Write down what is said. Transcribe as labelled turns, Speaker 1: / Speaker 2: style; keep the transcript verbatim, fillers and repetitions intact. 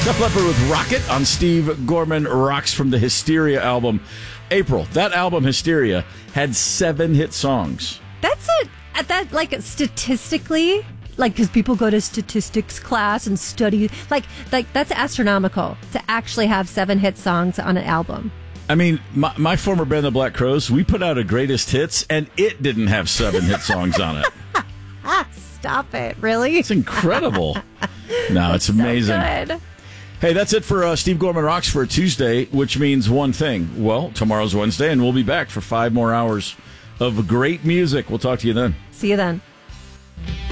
Speaker 1: Def Leppard with Rocket on Steve Gorman Rocks from the Hysteria album. April, that album Hysteria had seven hit songs.
Speaker 2: That's it. At that, like, statistically, like, because people go to statistics class and study, like, like that's astronomical to actually have seven hit songs on an album.
Speaker 1: I mean, my, my former band, the Black Crowes, we put out a greatest hits, and it didn't have seven hit songs on it.
Speaker 2: Stop it, really?
Speaker 1: It's incredible. No, it's amazing.
Speaker 2: So good.
Speaker 1: Hey, that's it for uh, Steve Gorman Rocks for a Tuesday, which means one thing. Well, tomorrow's Wednesday, and we'll be back for five more hours of great music. We'll talk to you then.
Speaker 2: See you then.